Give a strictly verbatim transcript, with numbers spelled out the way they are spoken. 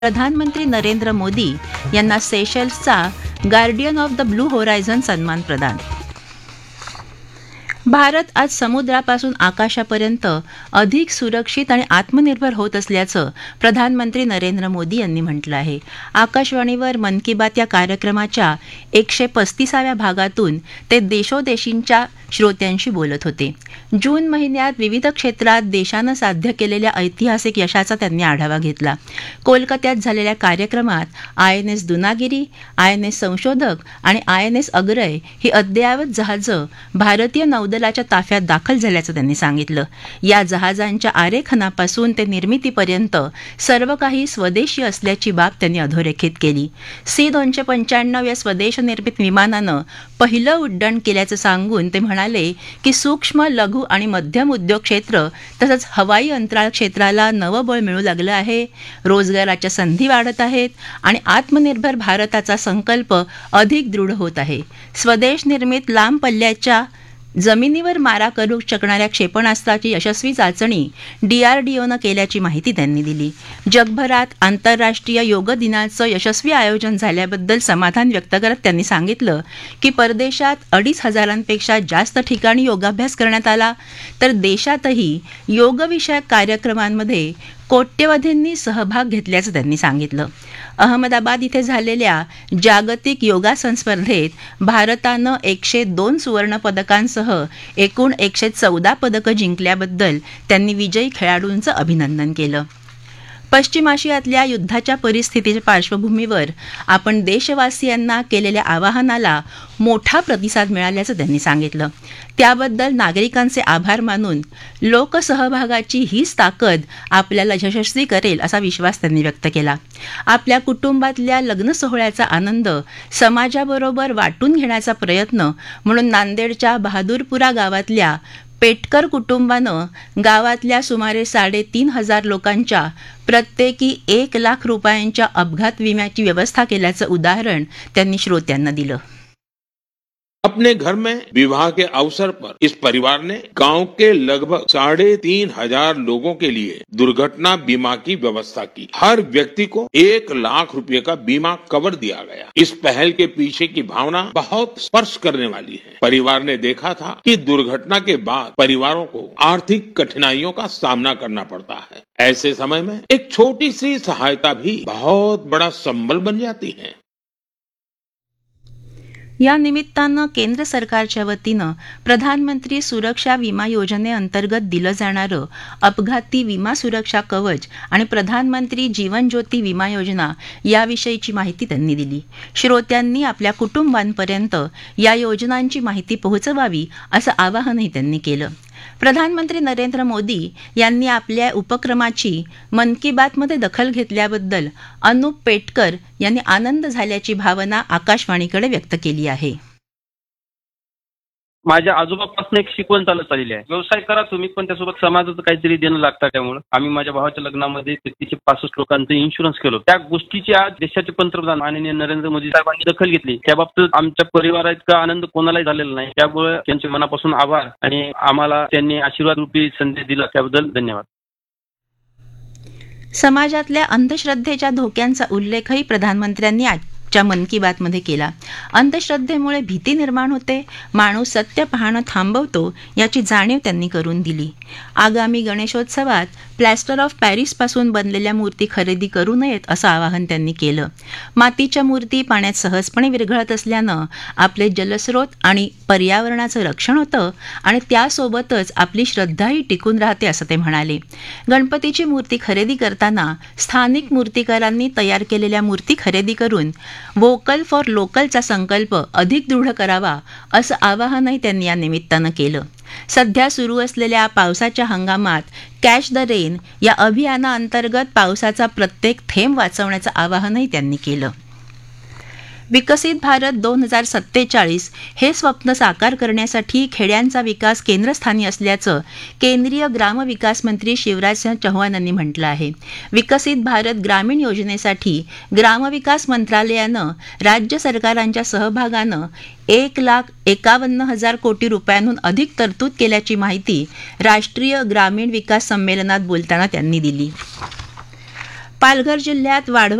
प्रधानमंत्री नरेंद्र मोदी यांना सेशल्सचा guardian of the blue horizon सन्मान प्रदान. भारत आज समुद्रापासून आकाशापर्यंत अधिक सुरक्षित आणि आत्मनिर्भर होत असल्याचं प्रधानमंत्री नरेंद्र मोदी यांनी म्हटलं आहे. आकाशवाणीवर मन की बात या कार्यक्रमाच्या एकशे पस्तीसाव्या भागातून ते देशोदेशींच्या श्रोत्यांशी बोलत होते. जून महिन्यात विविध क्षेत्रात देशानं साध्य केलेल्या ऐतिहासिक यशाचा त्यांनी आढावा घेतला. कोलकात्यात झालेल्या कार्यक्रमात I N S Dunagiri, I N S संशोधक आणि आय एन एस अग्रय ही अद्ययावत जहाजं भारतीय नौदलाच्या ताफ्यात दाखल झाल्याचं त्यांनी सांगितलं. या जहाजांच्या आरेखनापासून ते निर्मितीपर्यंत सर्व काही स्वदेशी असल्याची बाब त्यांनी अधोरेखित केली. सी दोनशे पंच्याण्णव या स्वदेश निर्मित विमानानं पहिलं उड्डाण केल्याचं सांगून ते म्हणाले की सूक्ष्म, लघु आणि मध्यम उद्योग क्षेत्र तसंच हवाई अंतराळ क्षेत्राला नवं बळ मिळू लागलं आहे. रोजगाराच्या संधी वाढत आहेत आणि आत्मनिर्भर भारताचा संकल्प अधिक दृढ होत आहे. स्वदेश निर्मित लांब पल्ल्याच्या जमिनीवर मारा करू शकणाऱ्या क्षेपणास्त्राची यशस्वी चाचणी डीआरडीओनं केल्याची माहिती त्यांनी दिली. जगभरात आंतरराष्ट्रीय योग दिनाचं यशस्वी आयोजन झाल्याबद्दल समाधान व्यक्त करत त्यांनी सांगितलं की परदेशात अडीच हजारांपेक्षा जास्त ठिकाणी योगाभ्यास करण्यात आला, तर देशातही योगविषयक कार्यक्रमांमध्ये कोट्यवधींनी सहभाग घेतल्याचं त्यांनी सांगितलं. अहमदाबाद इथे झालेल्या जागतिक योगासन स्पर्धेत भारतानं एकशे दोन सुवर्ण पदकांसह एकूण एकशे चौदा पदकं जिंकल्याबद्दल त्यांनी विजयी खेळाडूंचं अभिनंदन केलं. पश्चिम आशियातल्या युद्धाच्या परिस्थितीच्या पार्श्वभूमीवर आपण देशवासियांना केलेल्या आवाहनाला मोठा प्रतिसाद मिळाल्याचं त्यांनी सांगितलं. त्याबद्दल नागरिकांचे आभार मानून लोकसहभागाची हीच ताकद आपल्याला यशस्वी करेल असा विश्वास त्यांनी व्यक्त केला. आपल्या कुटुंबातल्या लग्न सोहळ्याचा आनंद समाजाबरोबर वाटून घेण्याचा प्रयत्न म्हणून नांदेडच्या बहादूरपुरा गावातल्या पेटकर कुटुंबानं गावातल्या सुमारे साडेतीन हजार लोकांच्या प्रत्येकी एक लाख रुपयांच्या अपघात विम्याची व्यवस्था केल्याचं उदाहरण त्यांनी श्रोत्यांना दिलं. अपने घर में विवाह के अवसर पर इस परिवार ने गांव के लगभग साढ़े तीन हजार लोगों के लिए दुर्घटना बीमा की व्यवस्था की. हर व्यक्ति को एक लाख रुपए का बीमा कवर दिया गया. इस पहल के पीछे की भावना बहुत स्पर्श करने वाली है. परिवार ने देखा था कि दुर्घटना के बाद परिवारों को आर्थिक कठिनाइयों का सामना करना पड़ता है. ऐसे समय में एक छोटी सी सहायता भी बहुत बड़ा संबल बन जाती है. या निमित्तानं केंद्र सरकारच्या वतीनं प्रधानमंत्री सुरक्षा विमा योजनेअंतर्गत दिलं जाणारं अपघाती विमा सुरक्षा कवच आणि प्रधानमंत्री जीवन ज्योती विमा योजना याविषयीची माहिती त्यांनी दिली. श्रोत्यांनी आपल्या कुटुंबांपर्यंत या योजनांची माहिती पोहोचवावी असं आवाहनही त्यांनी केलं. प्रधानमंत्री नरेंद्र मोदी यांनी आपल्या उपक्रमाची मन की बातमध्ये दखल घेतल्याबद्दल अनुप पेटकर यांनी आनंद झाल्याची भावना आकाशवाणीकडे व्यक्त केली आहे. माझ्या आजोबापासून एक शिकवण चालत आलेली आहे. व्यवसाय करा तुम्ही, पण त्यासोबत समाजाचं काहीतरी देणं लागतं. त्यामुळे आम्ही माझ्या भावाच्या लग्नामध्ये तेहतीसशे पासष्ट लोकांचं इन्शुरन्स केलं. त्या गोष्टीची आज देशाचे पंतप्रधान माननीय नरेंद्र मोदी साहेबांनी दखल घेतली. त्या बाबतीत आमच्या परिवारात इतका आनंद कोणालाही झालेला नाही. त्यामुळे त्यांचे मनापासून आभार आणि आम्हाला त्यांनी आशीर्वाद रूपी संदेश दिला त्याबद्दल धन्यवाद. समाजातल्या अंधश्रद्धेच्या धोक्यांचा उल्लेखही प्रधानमंत्र्यांनी च्या मन की बातमध्ये केला. अंधश्रद्धेमुळे भीती निर्माण होते, माणूस सत्य पाहणं थांबवतो याची जाणीव त्यांनी करून दिली. आगामी गणेशोत्सवात प्लॅस्टर ऑफ पॅरिसपासून बनलेल्या मूर्ती खरेदी करू नयेत असं आवाहन त्यांनी केलं. मातीच्या मूर्ती पाण्यात सहजपणे विरघळत असल्यानं आपले जलस्रोत आणि पर्यावरणाचं रक्षण होतं आणि त्यासोबतच आपली श्रद्धाही टिकून राहते असं ते म्हणाले. गणपतीची मूर्ती खरेदी करताना स्थानिक मूर्तिकारांनी तयार केलेल्या मूर्ती खरेदी करून व्होकल फॉर लोकलचा संकल्प अधिक दृढ करावा असं आवाहनही त्यांनी या निमित्तानं केलं. सध्या सुरू असलेल्या पावसाच्या हंगामात कॅच द रेन या अभियानाअंतर्गत पावसाचा प्रत्येक थेंब वाचवण्याचं आवाहनही त्यांनी केलं. विकसित भारत दोन हजार सत्तेचाळीस हे स्वप्न साकार करण्यासाठी खेड्यांचा विकास केंद्रस्थानी असल्याचं केंद्रीय ग्रामविकास मंत्री शिवराजसिंह चौहान यांनी म्हटलं आहे. विकसित भारत ग्रामीण योजनेसाठी ग्रामविकास मंत्रालयानं राज्य सरकारांच्या सहभागानं एक लाख एकावन्न हजार कोटी रुपयांहून अधिक तरतूद केल्याची माहिती राष्ट्रीय ग्रामीण विकास संमेलनात बोलताना त्यांनी दिली. पालघर जिल्ह्यात वाढ